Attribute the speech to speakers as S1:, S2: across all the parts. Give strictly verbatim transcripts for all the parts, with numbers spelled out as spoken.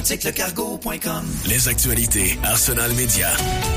S1: boutique le cargo point com.
S2: Les actualités Arsenal Média.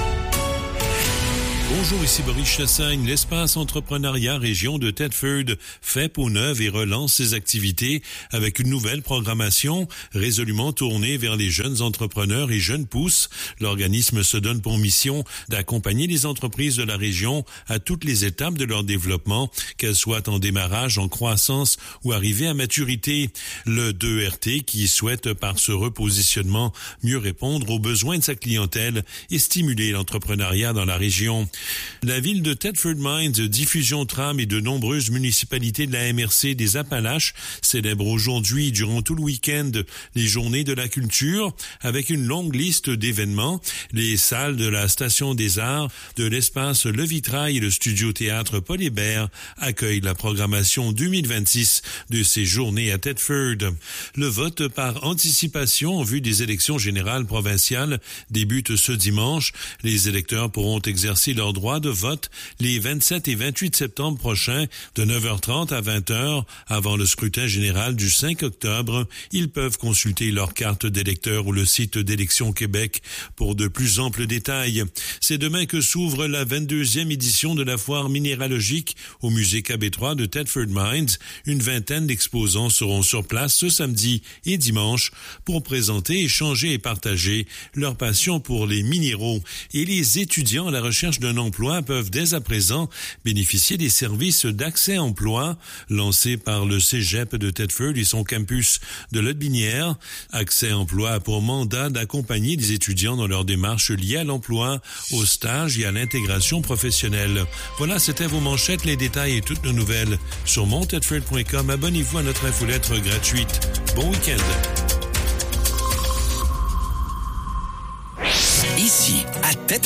S3: Bonjour, ici Boris Chassagne. L'espace entrepreneuriat région de Thetford fait peau neuve et relance ses activités avec une nouvelle programmation résolument tournée vers les jeunes entrepreneurs et jeunes pousses. L'organisme se donne pour mission d'accompagner les entreprises de la région à toutes les étapes de leur développement, qu'elles soient en démarrage, en croissance ou arrivées à maturité. Le deux R T qui souhaite par ce repositionnement mieux répondre aux besoins de sa clientèle et stimuler l'entrepreneuriat dans la région. La ville de Thetford Mines, Diffusion Tram et de nombreuses municipalités de la M R C des Appalaches célèbrent aujourd'hui, durant tout le week-end, les journées de la culture avec une longue liste d'événements. Les salles de la Station des Arts, de l'espace Le Vitrail et le studio théâtre Paul Hébert accueillent la programmation deux mille vingt-six de ces journées à Thetford. Le vote par anticipation en vue des élections générales provinciales débute ce dimanche. Les électeurs pourront exercer leur droit de vote les vingt-sept et vingt-huit septembre prochains de neuf heures trente à vingt heures avant le scrutin général du cinq octobre. Ils peuvent consulter leur carte d'électeur ou le site d'Élections Québec pour de plus amples détails. C'est demain que s'ouvre la vingt-deuxième édition de la foire minéralogique au musée K B trois de Thetford Mines. Une vingtaine d'exposants seront sur place ce samedi et dimanche pour présenter, échanger et partager leur passion pour les minéraux. Et les étudiants à la recherche d'un emploi peuvent dès à présent bénéficier des services d'accès emploi lancés par le Cégep de Thetford et son campus de Lotbinière. Accès emploi a pour mandat d'accompagner les étudiants dans leurs démarches liées à l'emploi, au stage et à l'intégration professionnelle. Voilà, c'était vos manchettes, les détails et toutes nos nouvelles sur mon thetford point com. Abonnez-vous à notre infolettre gratuite. Bon week-end.
S2: Ici, à Thetford.